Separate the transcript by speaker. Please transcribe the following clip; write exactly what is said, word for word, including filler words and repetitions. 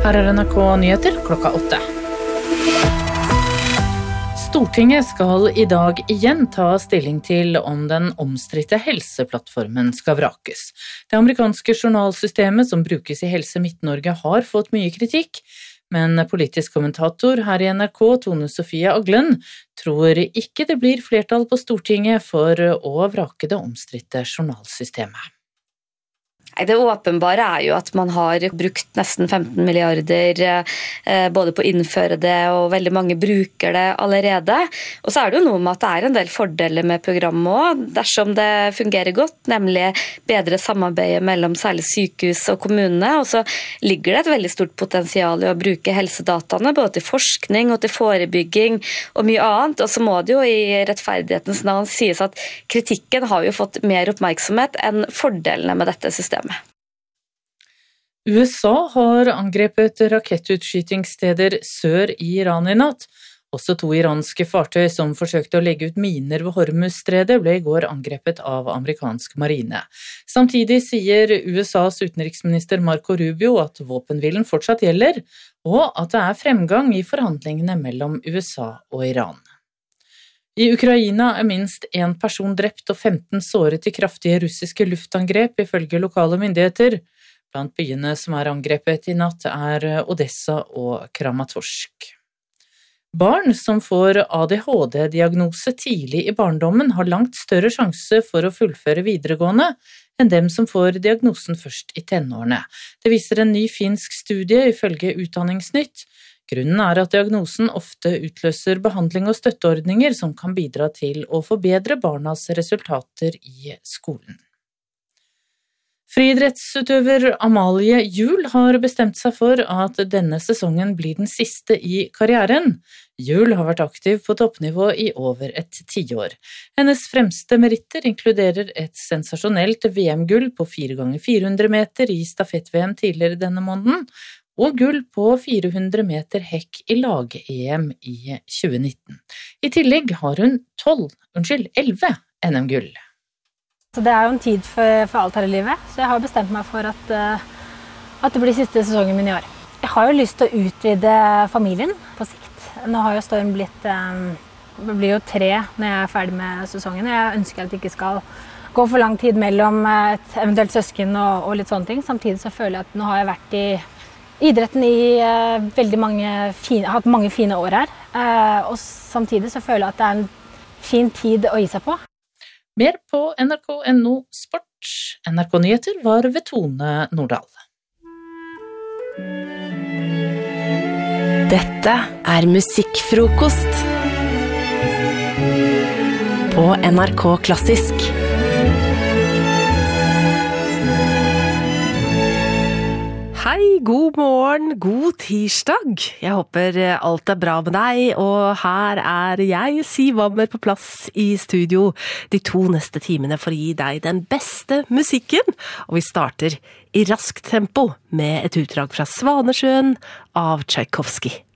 Speaker 1: Her er N R K Nyheter klokka åtte. Stortinget skal i dag igjen ta stilling til om den omstridte helseplattformen skal vrakes. Det amerikanske journalsystemet som brukes i Helse Midt-Norge har fått mye kritikk, men politisk kommentator her i N R K, Tone Sofie Aglen, tror ikke det blir flertall på Stortinget for å vrake det omstridte journalsystemet.
Speaker 2: Det åpenbare er jo at man har brukt nesten femten milliarder eh, både på å innføre det, og veldig mange bruker det allerede. Og så er det jo noe med at det er en del fordeler med programmet også, dersom det fungerer godt, nemlig bedre samarbeid mellom særlig sykehus og kommunene. Og så ligger det et veldig stort potensial i å bruke helsedataene, både til forskning og til forebygging og mye annet. Og så må det jo i rettferdighetens navn sies at kritikken har jo fått mer oppmerksomhet enn fordelene med dette systemet.
Speaker 1: U S A har angrepet rakettutskytingssteder sør i Iran i natt. Også to iranske fartøy som forsøkte å legge ut miner ved Hormuzstredet ble i går angrepet av amerikansk marine. Samtidig sier U S As utenriksminister Marco Rubio at våpenhvilen fortsatt gjelder, og at det er fremgang i forhandlingene mellom U S A og Iran. I Ukraina er minst én person drept og femten såret i kraftige russiske luftangrep, ifølge lokale myndigheter. Blant byene som er angrepet i natt er Odessa og Kramatorsk. Barn som får A D H D-diagnose tidlig i barndommen har langt større sjanse for å fullføre videregående enn dem som får diagnosen først i tenårene. Det viser en ny finsk studie ifølge Utdanningsnytt. Grunnen er at diagnosen ofte utløser behandling og støtteordninger som kan bidra til å forbedre barnas resultater i skolen. Friidrettsutøver Amalie Juel har bestemt seg for at denne sesongen blir den siste i karrieren. Juel har vært aktiv på toppnivå i over et tiår. Hennes fremste meritter inkluderer et sensasjonelt V M-gull på fire ganger fire hundre meter i stafett-V M tidligere denne måneden, og gull på fire hundre meter hekk i lag-E M i tjue nitten. I tillegg har hun tolv, unnskyld, elleve N M-gull.
Speaker 3: Så det er jo en tid for, for alt her i livet, så jeg har bestemt meg for at, uh, at det blir siste sesongen min i år. Jeg har jo lyst til å utvide familien på sikt. Nå har jo Storm blitt, um, det blir jo tre når jeg er ferdig med sesongen, og jeg ønsker at det ikke skal gå for lang tid mellom et eventuelt søsken og, og litt sånne ting. Samtidig så føler jeg at nå har jeg vært i idretten i uh, veldig mange fine, hatt mange fine år her, uh, og samtidig så føler jeg at det er en fin tid å gi seg på.
Speaker 1: Mer på N R K punktum N O Sport. N R K Nyheter var ved Tone Nordahl.
Speaker 4: Dette er musikkfrokost på N R K Klassisk. Hei, god morgen, god tirsdag. Jeg håper alt er bra med deg, og her er jeg, Siv Wammer, på plass i studio de to neste timene for å gi deg den beste musikken. Og vi starter i raskt tempo med et utdrag fra Svanesjøen av Tchaikovsky.